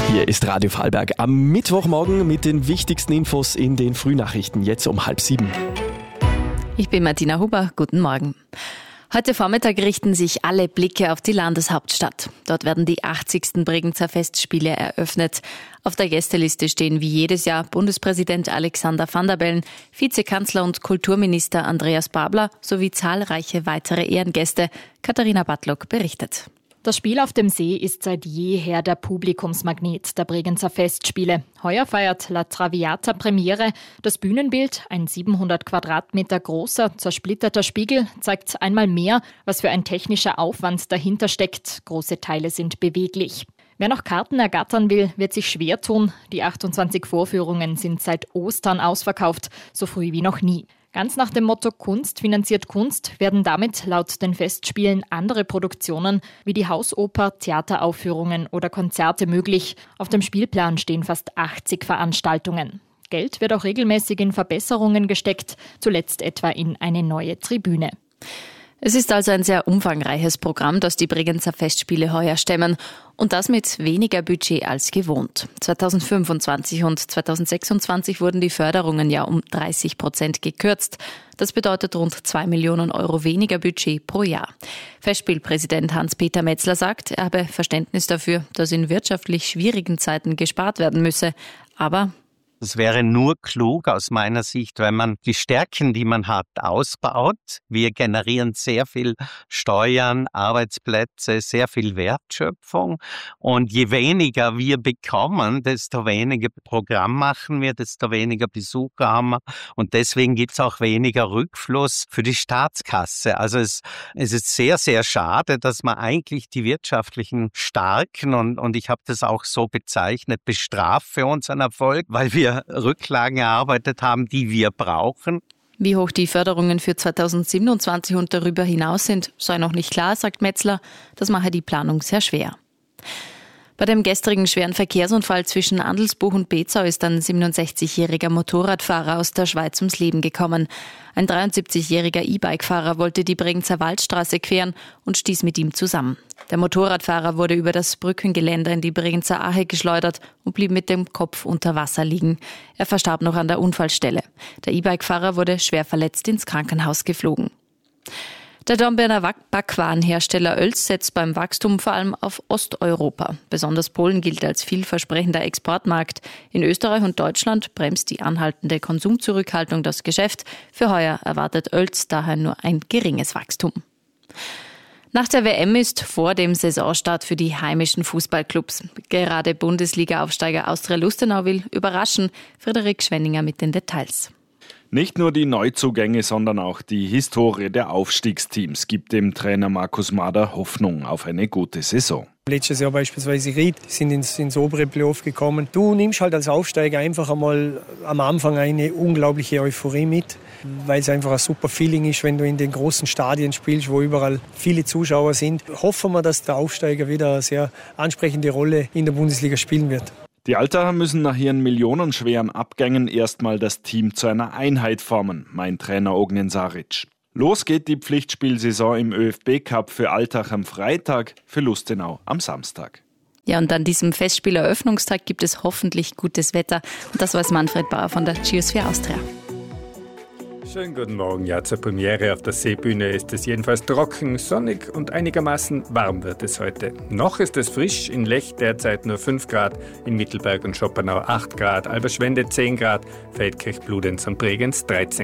Hier ist Radio Vorarlberg am Mittwochmorgen mit den wichtigsten Infos in den Frühnachrichten, jetzt um 6:30. Ich bin Martina Huber, guten Morgen. Heute Vormittag richten sich alle Blicke auf die Landeshauptstadt. Dort werden die 80. Bregenzer Festspiele eröffnet. Auf der Gästeliste stehen wie jedes Jahr Bundespräsident Alexander Van der Bellen, Vizekanzler und Kulturminister Andreas Babler sowie zahlreiche weitere Ehrengäste. Katharina Bartlock berichtet. Das Spiel auf dem See ist seit jeher der Publikumsmagnet der Bregenzer Festspiele. Heuer feiert La Traviata Premiere. Das Bühnenbild, ein 700 Quadratmeter großer, zersplitterter Spiegel, zeigt einmal mehr, was für ein technischer Aufwand dahinter steckt. Große Teile sind beweglich. Wer noch Karten ergattern will, wird sich schwer tun. Die 28 Vorführungen sind seit Ostern ausverkauft, so früh wie noch nie. Ganz nach dem Motto Kunst finanziert Kunst werden damit laut den Festspielen andere Produktionen wie die Hausoper, Theateraufführungen oder Konzerte möglich. Auf dem Spielplan stehen fast 80 Veranstaltungen. Geld wird auch regelmäßig in Verbesserungen gesteckt, zuletzt etwa in eine neue Tribüne. Es ist also ein sehr umfangreiches Programm, das die Bregenzer Festspiele heuer stemmen. Und das mit weniger Budget als gewohnt. 2025 und 2026 wurden die Förderungen ja um 30% gekürzt. Das bedeutet rund 2 Millionen Euro weniger Budget pro Jahr. Festspielpräsident Hans-Peter Metzler sagt, er habe Verständnis dafür, dass in wirtschaftlich schwierigen Zeiten gespart werden müsse. Aber es wäre nur klug aus meiner Sicht, wenn man die Stärken, die man hat, ausbaut. Wir generieren sehr viel Steuern, Arbeitsplätze, sehr viel Wertschöpfung. Und je weniger wir bekommen, desto weniger Programm machen wir, desto weniger Besucher haben wir. Und deswegen gibt es auch weniger Rückfluss für die Staatskasse. Also es ist sehr, sehr schade, dass man eigentlich die wirtschaftlichen Starken, und ich habe das auch so bezeichnet, bestraft für unseren Erfolg, weil wir Rücklagen erarbeitet haben, die wir brauchen. Wie hoch die Förderungen für 2027 und darüber hinaus sind, sei noch nicht klar, sagt Metzler. Das mache die Planung sehr schwer. Bei dem gestrigen schweren Verkehrsunfall zwischen Andelsbuch und Bezau ist ein 67-jähriger Motorradfahrer aus der Schweiz ums Leben gekommen. Ein 73-jähriger E-Bike-Fahrer wollte die Bregenzer Waldstraße queren und stieß mit ihm zusammen. Der Motorradfahrer wurde über das Brückengeländer in die Bregenzer Ache geschleudert und blieb mit dem Kopf unter Wasser liegen. Er verstarb noch an der Unfallstelle. Der E-Bike-Fahrer wurde schwer verletzt ins Krankenhaus geflogen. Der Dornbirner Backwarenhersteller Oelz setzt beim Wachstum vor allem auf Osteuropa. Besonders Polen gilt als vielversprechender Exportmarkt. In Österreich und Deutschland bremst die anhaltende Konsumzurückhaltung das Geschäft. Für heuer erwartet Oelz daher nur ein geringes Wachstum. Nach der WM ist vor dem Saisonstart für die heimischen Fußballclubs. Gerade Bundesliga-Aufsteiger Austria Lustenau will überraschen. Friederik Schwenninger mit den Details. Nicht nur die Neuzugänge, sondern auch die Historie der Aufstiegsteams gibt dem Trainer Markus Mader Hoffnung auf eine gute Saison. Letztes Jahr beispielsweise Ried sind ins obere Playoff gekommen. Du nimmst halt als Aufsteiger einfach einmal am Anfang eine unglaubliche Euphorie mit, weil es einfach ein super Feeling ist, wenn du in den großen Stadien spielst, wo überall viele Zuschauer sind. Hoffen wir, dass der Aufsteiger wieder eine sehr ansprechende Rolle in der Bundesliga spielen wird. Die Altacher müssen nach ihren millionenschweren Abgängen erstmal das Team zu einer Einheit formen, meint Trainer Ognjen Saric. Los geht die Pflichtspielsaison im ÖFB-Cup für Altach am Freitag, für Lustenau am Samstag. Ja, und an diesem Festspieleröffnungstag gibt es hoffentlich gutes Wetter. Und das weiß Manfred Bauer von der Geosphere Austria. Schönen guten Morgen. Ja, zur Premiere auf der Seebühne ist es jedenfalls trocken, sonnig und einigermaßen warm wird es heute. Noch ist es frisch, in Lech derzeit nur 5 Grad, in Mittelberg und Schopenau 8 Grad, Alberschwende 10 Grad, Feldkirch, Bludenz und Bregenz 13